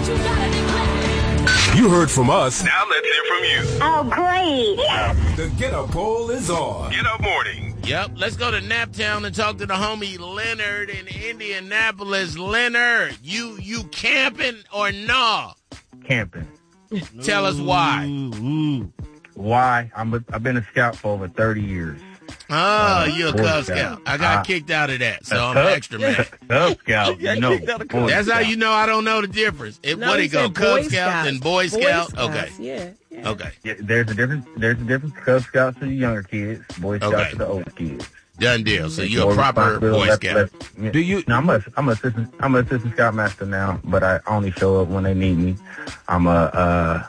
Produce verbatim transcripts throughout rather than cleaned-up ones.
You heard from us. Now let's hear from you. Oh, great. The Get Up Poll is on. Get Up Morning. Yep, let's go to Naptown and talk to the homie Leonard in Indianapolis. Leonard, you you camping or nah? Camping. Tell us why. Why? I'm a, I've been a scout for over thirty years. Oh, uh, you're a Cub Scout. I got uh, got out of that, so I'm Cub, an extra man. Cub Scout, you know. That's how you know I don't know the difference. It, no, what it go, Cub Scout Scouts. and Boy Scout? Boy okay. Yeah, yeah. Okay. Yeah, there's a difference. There's a difference. Cub Scouts to the younger kids. Boy Scouts okay. to the older kids. Done deal. So you're a proper Boy less, Scout. Less, yeah. Do you? No, I'm a I'm a assistant I'm an assistant scoutmaster now, but I only show up when they need me. I'm a, uh,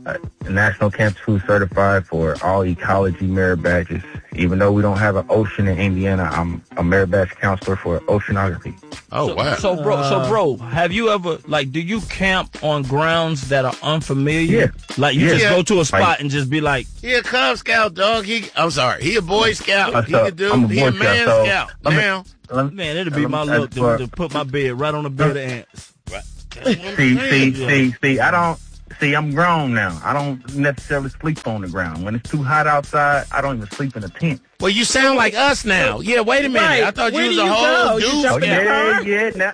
a National Camp Two certified for all ecology merit badges. Even though we don't have an ocean in Indiana, I'm a merit badge counselor for oceanography. Oh so, wow! So bro, so bro, have you ever like? Do you camp on grounds that are unfamiliar? Yeah. Like you yeah. just go to a spot like, and just be like, he a Cub Scout, dog. He, I'm sorry, he a Boy Scout. Uh, he so, can do. I'm a He Boy a man Scout. Scout. So, now, me, man, it'll be my look to, to put my bed right on the bed of ants. Right. See, see, see, see. I don't. See, I'm grown now. I don't necessarily sleep on the ground. When it's too hot outside, I don't even sleep in a tent. Well, you sound like us now. Yeah, wait a minute. Right. I thought Where you was do a you whole go? You dude. jump in the yeah, car? yeah. Now,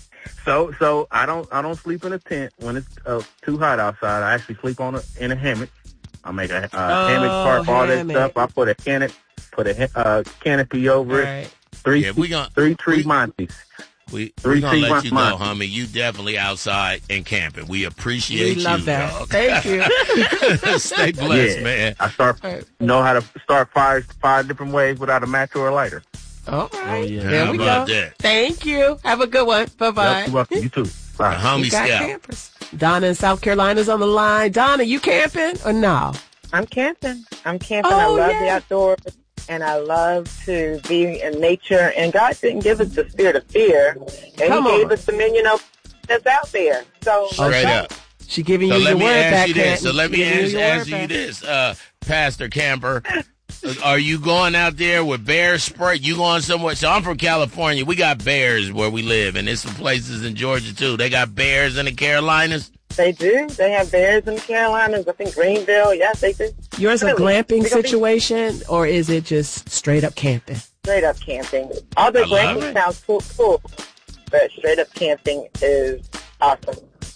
so, so I don't, I don't sleep in a tent when it's uh, too hot outside. I actually sleep on a in a hammock. I make a uh, Oh, hammock tarp, all that hammock. stuff. I put a canopy, put a uh, canopy over Right. it. Three, Yeah, we gonna- three tree we- montes. We Three we gonna feet, let one you go, month. homie. You definitely outside and camping. We appreciate We love you, that. dog. Thank you. Stay blessed, Yeah, man. I start Right. know how to start fires five different ways without a match or a lighter. All right. yeah. There How we about go. that? Thank you. Have a good one. Bye-bye. Yep, you're welcome. You too. The Bye. homie We got Scout. campers. Donna in South Carolina's on the line. Donna, you camping or no? I'm camping. I'm camping. Oh, I love yeah. the outdoors, and I love to be in nature. And God didn't give us the spirit of fear, and Come He gave on. us dominion of that's out there. So Straight up. She giving So you let your me word ask back, you this. Canton. So let me She giving ask, your word ask you back. this, uh, Pastor Camper. Are you going out there with bear spray? You going somewhere? So I'm from California. We got bears where we live, and there's some places in Georgia too. They got bears in the Carolinas. they do. They have bears in the Carolinas. I think Greenville. Yes, they do. Yours a Really? glamping We gonna be situation, or is it just straight up camping? Straight up camping. Although I love glamping it. sounds cool, cool, but straight up camping is awesome.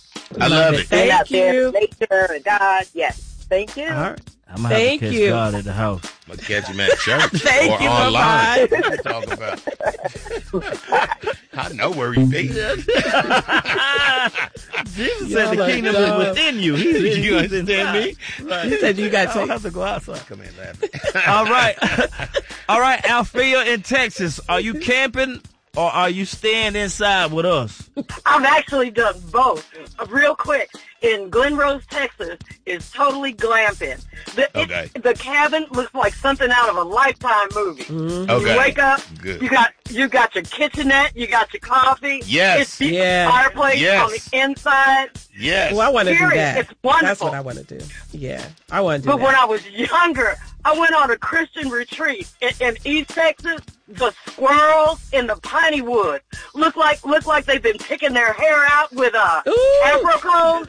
I love it. Being out Thank there, you. in nature and God. Yes. Thank you. All right. I'm gonna Thank have to catch you. God at the house. I'm gonna catch him at church Thank or you, online. bye-bye. What you talking about? I know where he be. Jesus Y'all said the are kingdom dumb. is within you. He's in You understand me? Right. He said you got I to don't take. have to go outside. Come here, laughing. All right. All right, Althea in Texas. Are you camping or are you staying inside with us? I've actually done both. Uh, Real quick, in Glen Rose, Texas, is totally glamping. The, it- Okay. the cabin looks like something out of a Lifetime movie. Okay. You wake up, Good. you got you got your kitchenette, you got your coffee. Yes. It's the Yeah. fireplace Yes. on the inside. Yes. Well, I want to do Period. that. It's wonderful. That's what I want to do. Yeah, I want to do But that. when I was younger, I went on a Christian retreat in, in East Texas. The squirrels in the piney wood look like look like they've been picking their hair out with uh, Ooh. afro combs.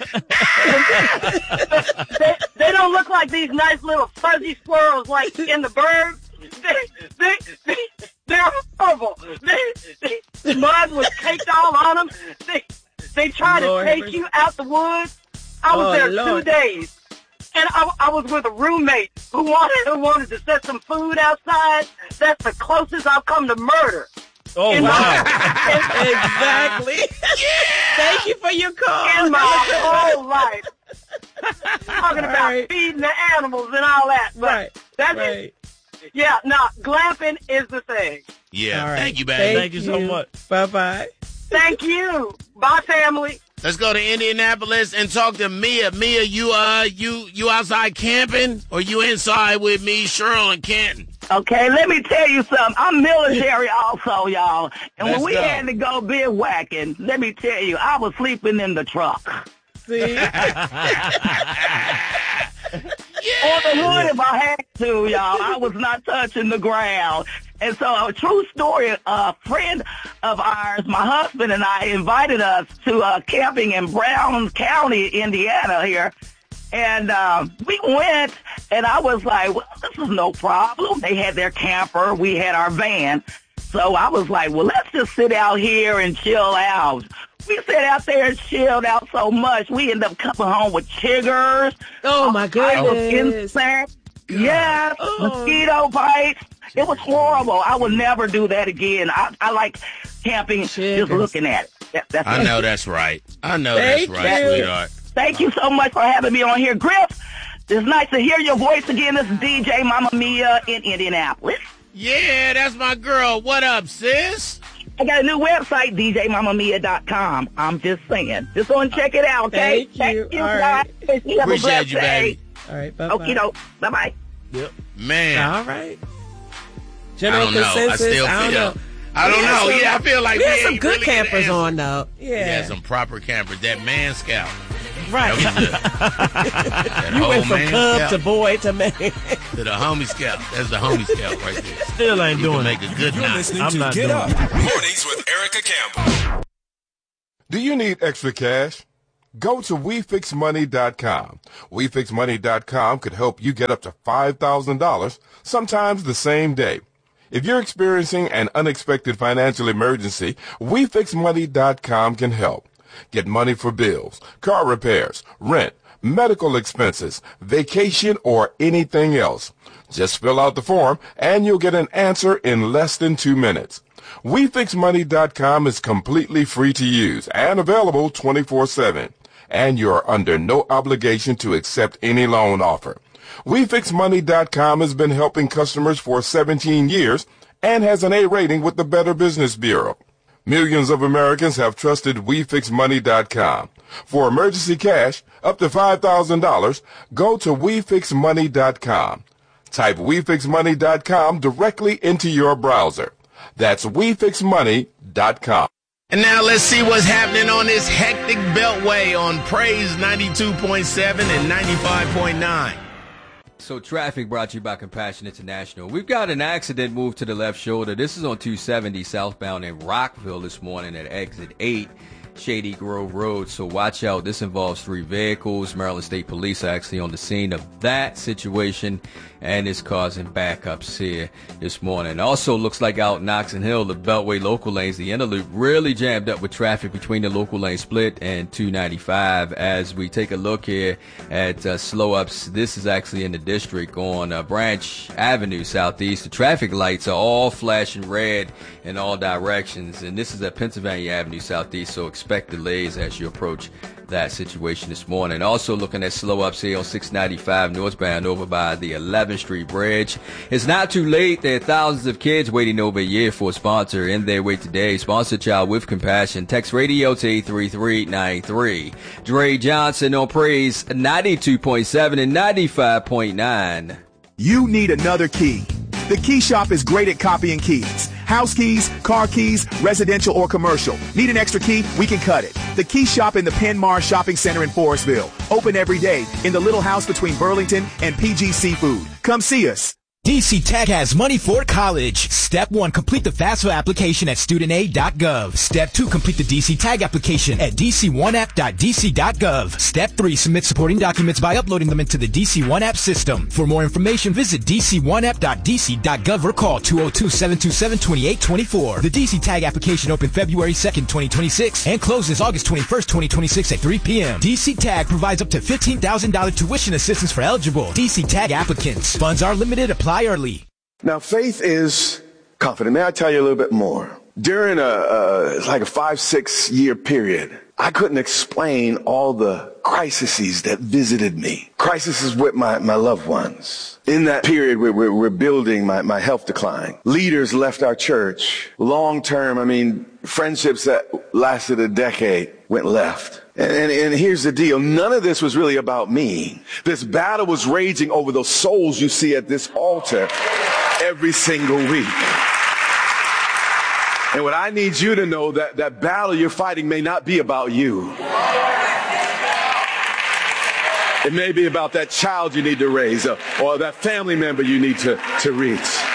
they, they don't look like these nice little fuzzy squirrels like in the birds. They, they, they, they're horrible. They, they, mud was caked all on them. They, they try to Lord take mercy. you out the woods. I was Oh, there Lord. two days. And I, I was with a roommate who wanted who wanted to set some food outside. That's the closest I've come to murder. Oh, in wow. My, Exactly. Thank you for your call. in my whole life. Talking about Right. feeding the animals and all that. But Right. that's Right. it. Yeah, no, glamping is the thing. Yeah. All right. Thank you, baby. Thank you so much. Bye bye. Thank you. Bye, family. Let's go to Indianapolis and talk to Mia. Mia, you uh, you you outside camping or you inside with me, Cheryl and Canton? Okay, let me tell you something. I'm military also, y'all. And Let's when we go. had to go bivouacking, let me tell you, I was sleeping in the truck. See? Or the hood if I had to, y'all. I was not touching the ground. And so a true story, a friend of ours, my husband and I invited us to uh, camping in Brown County, Indiana here. And um, we went, and I was like, well, this is no problem. They had their camper. We had our van. So I was like, well, let's just sit out here and chill out. We sat out there and chilled out so much. We ended up coming home with chiggers. Oh, my goodness. Insects. Yes, oh. Mosquito bites. It was horrible. I would never do that again. I, I like camping, chiggers. Just looking at it. That, that's I it. know that's right. I know Thank that's right, you. sweetheart. Thank you so much for having me on here. Griff, it's nice to hear your voice again. This is D J Mama Mia in Indianapolis. Yeah, that's my girl. What up, sis? I got a new website, D J Mama Mia dot com. I'm just saying. Just want to check it out, okay? Thank you. Thank you, All guys. right. You have a Appreciate blessed you, day. baby. All right, bye-bye. Okie doke. Bye-bye. Yep. Man. All right. I General don't know. I consensus. still I don't feel. know. I don't We had know. some- Yeah, I feel like we had we some ain't good really get an campers answer. on, though. Yeah, Yeah. some proper campers. That man scout. Right. That was the, that You whole went from man cub scout to boy to man. to the homie scout. That's the homie scout right there. Still ain't You can doing make it. a good You're night. listening I'm to not Get doing Up. it. Mornings with Erica Campbell. Do you need extra cash? Go to we fix money dot com. we fix money dot com could help you get up to five thousand dollars, sometimes the same day. If you're experiencing an unexpected financial emergency, we fix money dot com can help. Get money for bills, car repairs, rent, medical expenses, vacation, or anything else. Just fill out the form and you'll get an answer in less than two minutes. we fix money dot com is completely free to use and available twenty-four seven. And you're under no obligation to accept any loan offer. we fix money dot com has been helping customers for seventeen years and has an A rating with the Better Business Bureau. Millions of Americans have trusted we fix money dot com. For emergency cash, up to five thousand dollars, go to we fix money dot com. Type we fix money dot com directly into your browser. That's we fix money dot com. And now let's see what's happening on this hectic beltway on Praise ninety-two point seven and ninety-five point nine. So traffic brought to you by Compassion International. We've got an accident moved to the left shoulder. This is on two seventy southbound in Rockville this morning at exit eight, Shady Grove Road. So watch out. This involves three vehicles. Maryland State Police are actually on the scene of that situation, and it's causing backups here this morning. Also looks like out in Oxon Hill, the Beltway local lanes, the inner loop really jammed up with traffic between the local lane split and two ninety-five. As we take a look here at uh, slow ups, this is actually in the district on uh, Branch Avenue Southeast. The traffic lights are all flashing red in all directions, and this is at Pennsylvania Avenue Southeast, so expect delays as you approach that situation this morning. Also looking at slow ups here on six ninety-five northbound over by the eleventh Street Bridge. It's not too late. There are thousands of kids waiting over a year for a sponsor in their way today. Sponsor child with compassion. Text radio to eight three three nine three. Dre Johnson on Praise ninety-two point seven and ninety-five point nine. You need another key. The Key Shop is great at copying keys. House keys, car keys, residential or commercial. Need an extra key? We can cut it. The Key Shop in the Penn Mars Shopping Center in Forestville. Open every day in the little house between Burlington and P G Seafood. Come see us. D C Tag has money for college. Step one, complete the FAFSA application at student aid dot gov. Step two, complete the D C Tag application at d c one app dot d c dot gov. Step three, submit supporting documents by uploading them into the D C one app system. For more information, visit d c one app dot d c dot gov or call two oh two, seven two seven, two eight two four. The D C Tag application opened February second, twenty twenty-six and closes August twenty-first, twenty twenty-six at three p.m. D C Tag provides up to fifteen thousand dollars tuition assistance for eligible D C Tag applicants. Funds are limited. Apply early. Now, faith is confident. May I tell you a little bit more? During a, a like a five, six year period, I couldn't explain all the crises that visited me. Crises with my, my loved ones. In that period, we're, we're, we're building, my, my health decline. Leaders left our church. Long term, I mean, friendships that lasted a decade went left. And, and, and here's the deal. None of this was really about me. This battle was raging over those souls you see at this altar every single week. And what I need you to know, that that battle you're fighting may not be about you. It may be about that child you need to raise, or, or that family member you need to, to reach.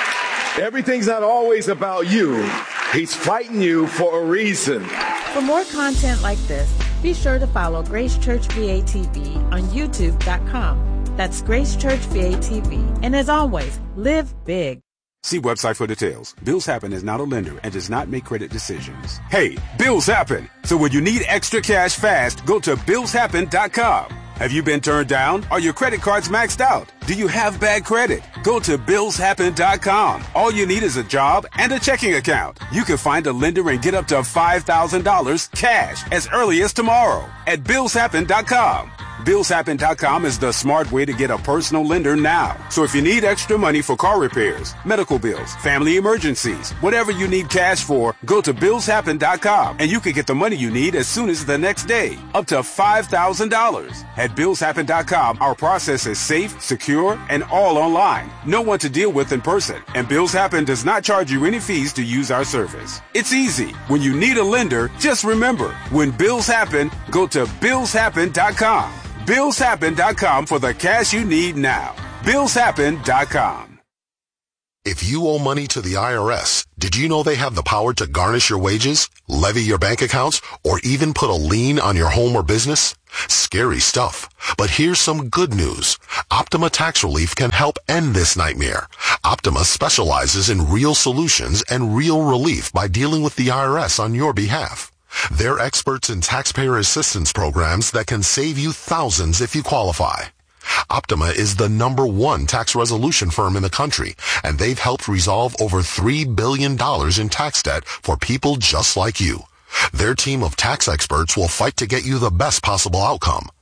Everything's not always about you. He's fighting you for a reason. For more content like this, be sure to follow Grace Church V A T V on YouTube dot com. That's Grace Church V A T V. And as always, live big. See website for details. Bills Happen is not a lender and does not make credit decisions. Hey, bills happen. So when you need extra cash fast, go to bills happen dot com. Have you been turned down? Are your credit cards maxed out? Do you have bad credit? Go to bills happen dot com. All you need is a job and a checking account. You can find a lender and get up to five thousand dollars cash as early as tomorrow at bills happen dot com. bills happen dot com is the smart way to get a personal lender now. So if you need extra money for car repairs, medical bills, family emergencies, whatever you need cash for, go to bills happen dot com and you can get the money you need as soon as the next day, up to five thousand dollars. At bills happen dot com, our process is safe, secure, and all online. No one to deal with in person, and Bills Happen does not charge you any fees to use our service. It's easy. When you need a lender, just remember, when bills happen, go to bills happen dot com. bills happen dot com for the cash you need now. bills happen dot com. If you owe money to the I R S, did you know they have the power to garnish your wages, levy your bank accounts, or even put a lien on your home or business? Scary stuff. But here's some good news. Optima Tax Relief can help end this nightmare. Optima specializes in real solutions and real relief by dealing with the I R S on your behalf. They're experts in taxpayer assistance programs that can save you thousands if you qualify. Optima is the number one tax resolution firm in the country, and they've helped resolve over three billion dollars in tax debt for people just like you. Their team of tax experts will fight to get you the best possible outcome.